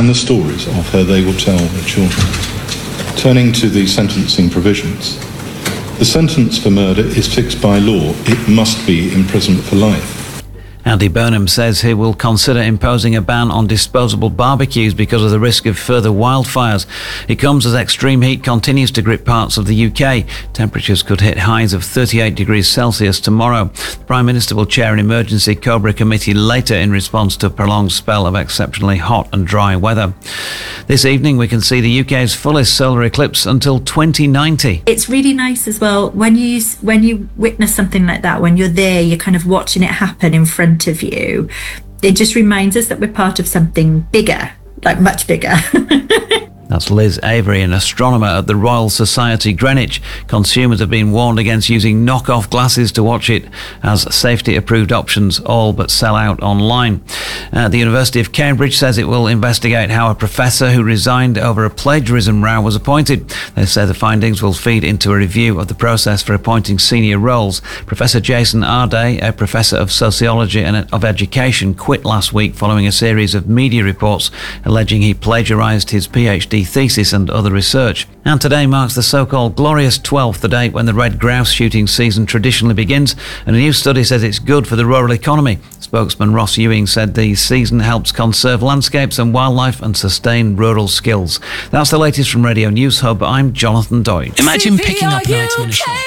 and the stories of her they will tell their children. Turning to the sentencing provisions, the sentence for murder is fixed by law. It must be imprisonment for life. Andy Burnham says he will consider imposing a ban on disposable barbecues because of the risk of further wildfires. It comes as extreme heat continues to grip parts of the UK. Temperatures could hit highs of 38 degrees Celsius tomorrow. The Prime Minister will chair an emergency Cobra committee later in response to a prolonged spell of exceptionally hot and dry weather. This evening we can see the UK's fullest solar eclipse until 2090. It's really nice as well when you witness something like that, when you're there, you're kind of watching it happen in front of you. It just reminds us that we're part of something bigger, like much bigger. That's Liz Avery, an astronomer at the Royal Society Greenwich. Consumers have been warned against using knockoff glasses to watch it, as safety-approved options all but sell out online. The University of Cambridge says it will investigate how a professor who resigned over a plagiarism row was appointed. They say the findings will feed into a review of the process for appointing senior roles. Professor Jason Arday, a professor of sociology and of education, quit last week following a series of media reports alleging he plagiarised his PhD thesis and other research. And today marks the so-called glorious 12th, the date when the red grouse shooting season traditionally begins, and a new study says it's good for the rural economy. Spokesman Ross Ewing said the season helps conserve landscapes and wildlife and sustain rural skills. That's the latest from Radio News Hub. I'm Jonathan Deutsch. Imagine picking up an item in a shop.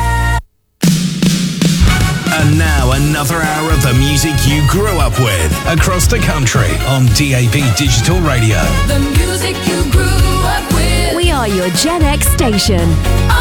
And now another hour of the music you grew up with across the country on DAB Digital Radio. The music you grew up with. We are your Gen X station.